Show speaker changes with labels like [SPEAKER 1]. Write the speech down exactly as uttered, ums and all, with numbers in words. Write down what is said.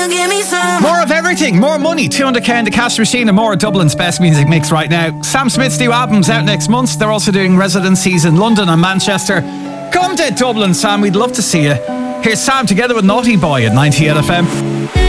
[SPEAKER 1] give me some.
[SPEAKER 2] More of everything, more money, two hundred k in the cash machine, and more of Dublin's best music mix right now. Sam Smith's new album's out next month. They're also doing residencies in London and Manchester. Come to Dublin, Sam, we'd love to see you. Here's Sam together with Naughty Boy at ninety-eight F M.